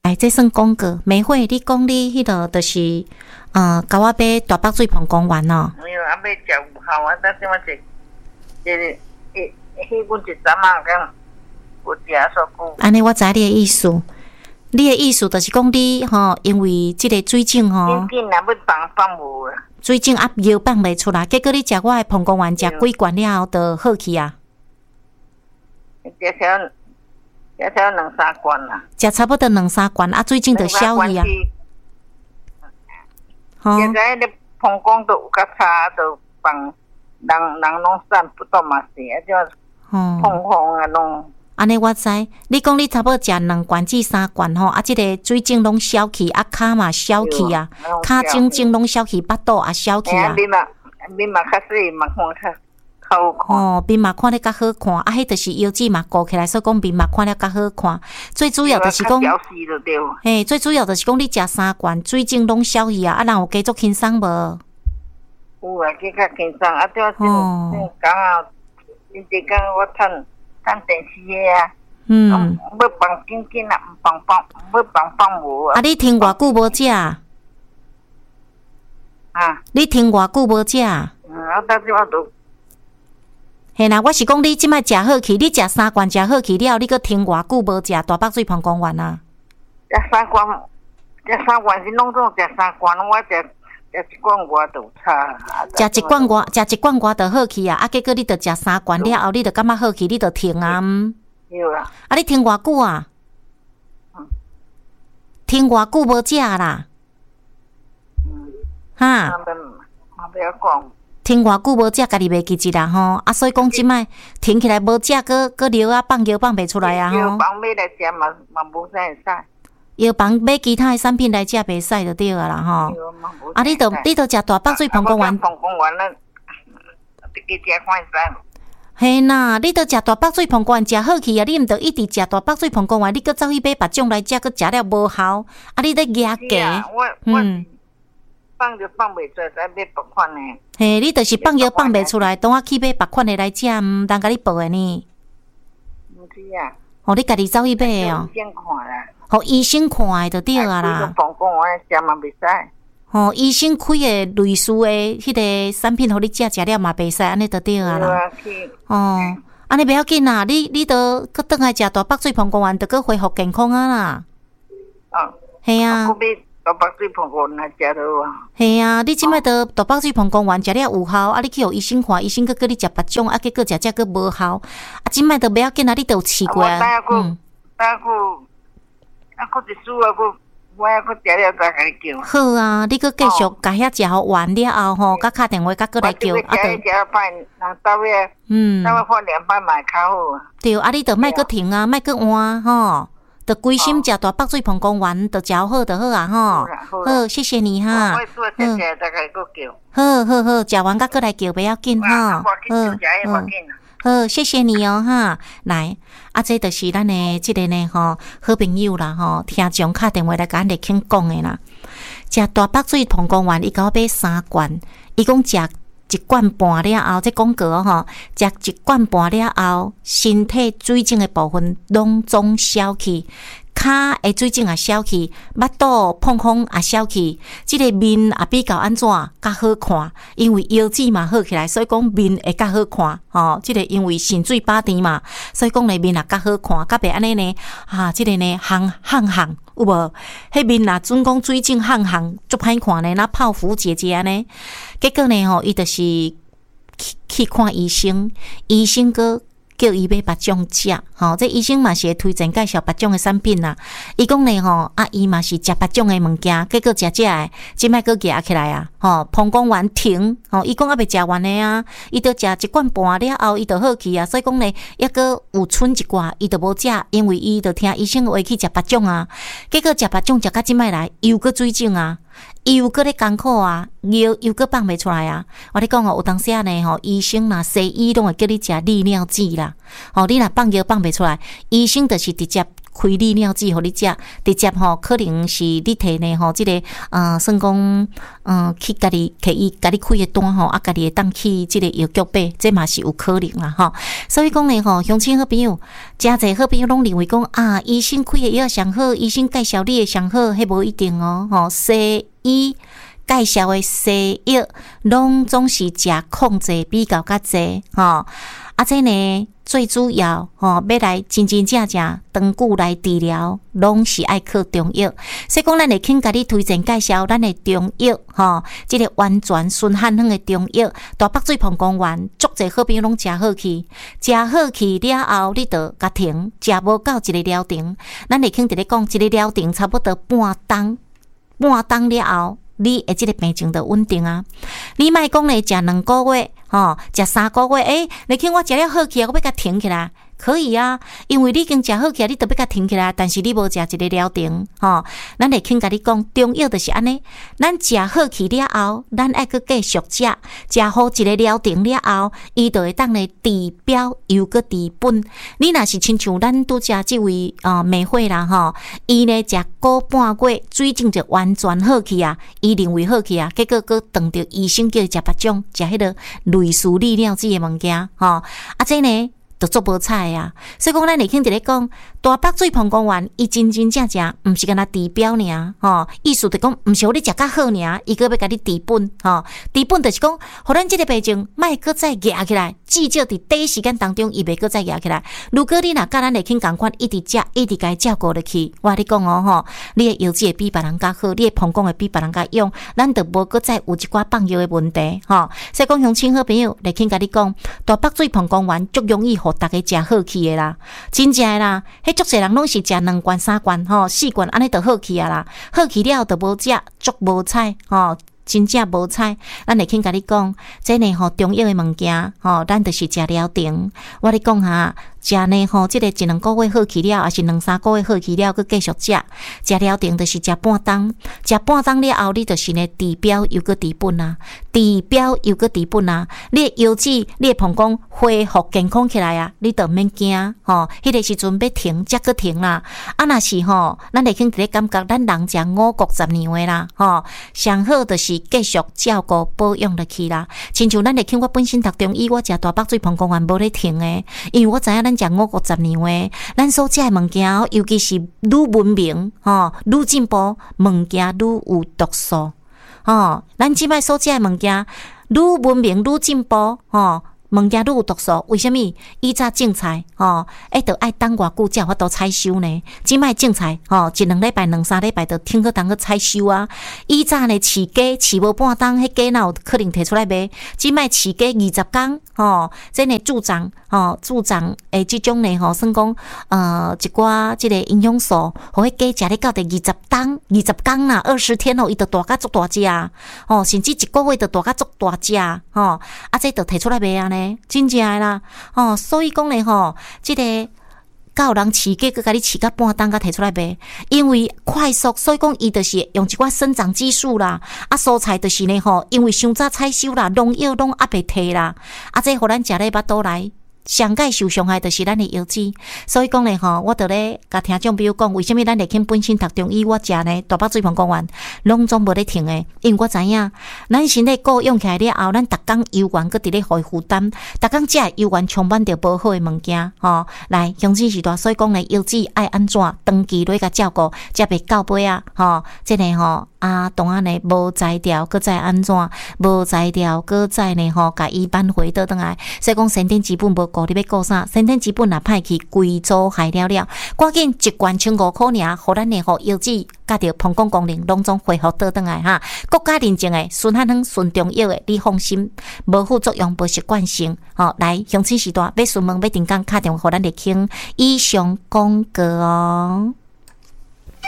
哎，这算广告。美惠，你讲你迄个就是甲我买大北水盆公园哦。 没有，啊，要食有效啊！但是我阮一阵啊，讲有食煞久。 安尼我知你的意思。你的意思就是讲你因为即个水井紧啊，要放无啊。 水井药放袂出来，结果你食我的盆公园食几罐了后，就好去啊。 食超2-3罐啦。 食差不多2-3罐，水井就消去啊。 现在咧膀胱都有较差，都放人拢散不到嘛是，就痛啊拢。 安尼我知，你讲你差不多食2罐至3罐即个水肿拢消去，骹嘛消去啊，骹肿拢消去，巴肚也消去啊。 面嘛较细，嘛看较好看。 面嘛看得较好看，迄就是腰子嘛鼓起来，所以讲面嘛看得较好看。最主要就是讲，最主要就是讲你食3罐，水肿拢消去啊，人有加足轻松无？ 有啊，加较轻松，啊，对讲啊，因这讲我趁电视的啊，要放紧啊，要放无啊。 你停偌久无食？你停偌久无食？ 到即我都。 嘿啦，我是讲你即摆食好去，你食3罐食好去了，你搁停偌久无食大北水盆公园啊？ 食3罐是拢总食3罐，我食1罐外就差。 食1罐外就好去啊！结果你着食3罐了后，你着感觉好去，你着停啊？ 有啊。 你停偌久啊？停偌久无食啦？哈？ 不要讲。 停偌久无食，家己袂记一啦吼。所以讲即摆停起来无食，搁尿放袂出来啊吼。 药房买来食嘛无啥会使。 药房买其他的产品来食袂使就对啊啦吼。你着食大北水盆公园。 盆公园咱自己食看会使。 嘿呐，你着食大北水盆公园食好去啊！你毋着一直食大北水盆公园，你搁走去买别种来食，搁食了无效。你咧压价。 放就放袂出来，再买别款的。 嘿，你就是放药放袂出来，等我去买别款的来食，毋通甲你报的呢。 毋是啊。 你家己走去买的哦。 医生看啦。 医生看的就对啊啦。 膀胱我食嘛袂使。 医生开的类似的迄个产品，互你食了嘛袂使，安尼就对啊啦。安尼袂要紧啦，你着搁转来食大北水盆公园，着搁恢复健康啊啦。嘿啊。 大北水盆公园食到啊。 嘿啊，你即摆到大北水盆公园食了有效，你去互医生看，医生搁你食别种，结果食搁无效。即摆都袂要紧啦，你都有试过啊。 搁一输啊，我还搁食了再甲你叫。 好啊，你搁继续甲遐食好完了后甲敲电话甲搁来叫。 食摆，人到尾看2摆嘛会较好啊。 对，你着莫搁停啊，莫搁换吼。着归心食大北水盆公园，着食好就好啊吼。好，谢谢你哈。好，食完甲过来叫不要紧哈。好，谢谢你哦哈。来，这就是咱的即个呢好朋友啦吼，听众打电话来甲咱来倾讲的啦。食大北水盆公园，伊甲我买3罐，伊讲食1罐半了后，这广告吼，食1罐半了后，身体水肿的部分拢总消去，骹的水肿也消去，腹肚碰空也消去，这个面也比较安怎较好看，因为腰子嘛好起来，所以讲面会较好看。这个因为肾水饱甜嘛，所以讲呢面也较好看，较袂安尼呢这个呢烘有无？迄面若准讲水肿烘足歹看呢，那泡芙姐姐呢？结果呢伊就是去看医生，医生个叫伊买别种食，这医生嘛是会推荐介绍别种的产品啦。伊讲呢伊嘛是食别种的物件，结果食的，即摆个夹起来啊，膀胱完停，伊讲还未食完的啊，伊着食1罐半了后，伊就好去啊。所以讲呢，抑个有剩1罐，伊就无食，因为伊着听医生话去食别种啊。结果食别种食到即摆来，又个水肿啊。又搁咧艰苦啊，药又搁放袂出来啊！我咧讲有当时呢医生啦、西医拢会叫你食利尿剂啦。你若放药放袂出来，医生就是直接开利尿剂互你食，直接可能是你摕呢即个算讲去家己摕伊家己开的单啊家己会当去即个药局买，这嘛是有可能啦所以讲呢乡亲好朋友，诚侪好朋友拢认为讲医生开的药上好，医生介绍你的上好，迄无一定西医介绍的西药，拢总是食控制比较较济这呢最主要要来真正长久来治疗，拢是爱靠中药。所以讲，咱会肯甲你推荐介绍咱的中药即个完全纯汉方的中药，大北水膀胱丸，足侪好朋友拢食好去，食好去了后，你就甲停，食无够一个疗程，咱会肯伫咧讲一个疗程差不多半冬了后。你的这个病情就稳定啊！你莫讲咧，食2个月，食3个月，你看我食了好起来，我要甲停起来，可以啊，因为你已经食好起来，你就要甲停起来，但是你无食一个疗程，咱会肯甲你讲，中药就是安尼，咱食好起了后，咱爱去继续食好一个疗程了后，伊就会当咧治标又个治本。你若是亲像咱拄食即位美惠啦伊呢食个半月，水肿就完全好去啊，伊认为好去啊，结果佫撞着医生叫伊食别种，食迄个类似利尿剂的物件这呢就做无彩啊！所以讲，咱会肯伫咧讲大北水膀胱丸，伊真正，毋是干那治标尔意思就讲，毋是互你食较好尔，伊佫要甲你治本治本就是讲，互咱即个病症莫佫再压起来，至少伫短时间当中，伊袂佫再压起来。如果你若甲咱会肯共款，一直食，一直甲伊照顾落去，我你讲你的腰子会比别人较好，你的膀胱会比别人较勇，咱就无佫再有一寡放药的问题所以讲，乡亲好朋友，会肯甲你讲，大北水膀胱丸足容易互大家食好去的啦，真正的啦，迄足侪人拢是食2罐、3罐、4罐，安尼就好去啊啦，好去了就无食，足无彩真正无彩，咱会肯甲你讲，这呢中药的物件咱就是食疗程。我咧讲食呢即个1-2个月好去了，还是2-3个月好去了，佮继续食疗程，就是食半冬，食半冬了后，你就是呢治标又佮治本啊，治标又佮治本啊，你的腰子、你的膀胱恢复健康起来啊，你就毋免惊迄个时阵要停，则佮停啦。若是咱会肯伫咧感觉，咱人食5谷10年的啦上好就是继续照顾保养落去啦。亲像咱会肯，我本身读中医，我食大北水膀胱丸无咧停的，因为我知影咱食5谷10年的，咱所食的物件尤其是愈文明愈进步，物件愈有毒素咱即摆所食的物件愈文明愈进步物件愈有毒素，为什么？以早种菜就爱等偌久才有法度采收呢？即摆种菜1-2礼拜、2-3礼拜就停好当去采收啊！以早呢饲鸡饲无半冬，迄鸡哪有可能摕出来卖？即摆饲鸡20工这呢助长诶，即种呢算讲一寡即个营养素，互迄鸡食咧到第20工啦，20天伊就大甲足大只甚至1个月就大甲足大只这就摕出来卖啊呢？真正诶啦所以讲呢即个有人饲鸡，佮甲你饲到半冬，甲摕出来卖，因为快速，所以讲伊就是用一寡生长激素啦。蔬菜就是呢因为伤早采收啦，农药拢还袂摕啦，这互咱食咧巴肚来。上界受伤害就是咱的腰子，所以讲呢我就咧甲听众朋友讲，为什么咱会肯本身读中医，我食呢大北水膀胱丸，拢总无咧停的，因为我知影，咱身体顾用起来了后，咱逐工油丸搁伫咧互伊负担，逐工食油丸充满着无好的物件来乡亲时代，所以讲呢腰子爱安怎长期咧甲照顾，才袂到尾啊这呢当然呢无摘掉，搁再安怎？无摘掉，搁再呢甲伊扳回倒转来，所以讲先天基本无。顾你要顾啥？先天基本若歹去，规组害了，赶紧1罐1,500块尔，互咱的腰子甲着膀胱功能拢总恢复倒转来国家认证的纯汉方纯中药的，你放心，无副作用，无习惯性来乡亲时代要询问要订购，打电话互咱来倾以上广告